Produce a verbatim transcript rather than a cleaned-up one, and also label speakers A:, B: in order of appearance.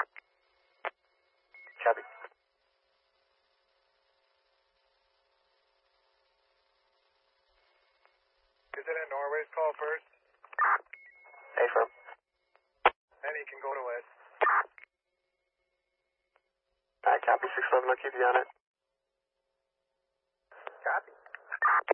A: Copy.
B: Lieutenant Norway's call first.
A: Affirm.
B: And he can go to it.
A: Alright, copy six eleven, I'll keep you on it.